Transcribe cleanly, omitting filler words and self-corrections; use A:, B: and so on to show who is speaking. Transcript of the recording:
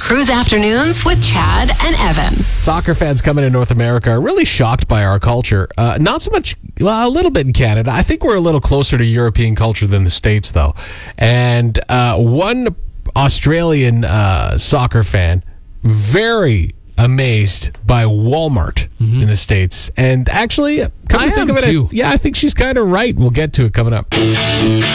A: Cruise Afternoons with Chad and Evan.
B: Soccer fans coming to North America are really shocked by our culture. Not so much, well, a little bit in Canada. I think we're a little closer to European culture than the States, though. And one Australian soccer fan, very amazed by Walmart in the States. And actually, come to think of it,
C: too.
B: I think she's kind of right. We'll get to it coming up.